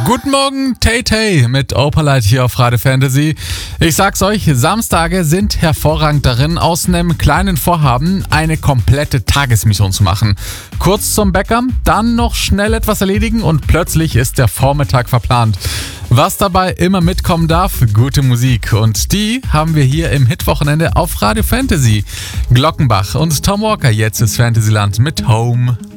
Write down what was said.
Guten Morgen, Tay Tay mit Opalite hier auf Radio Fantasy. Ich sag's euch, Samstage sind hervorragend darin, aus einem kleinen Vorhaben eine komplette Tagesmission zu machen. Kurz zum Bäcker, dann noch schnell etwas erledigen und plötzlich ist der Vormittag verplant. Was dabei immer mitkommen darf, gute Musik. Und die haben wir hier im Hitwochenende auf Radio Fantasy. Glockenbach und Tom Walker, jetzt ist Fantasyland mit Home.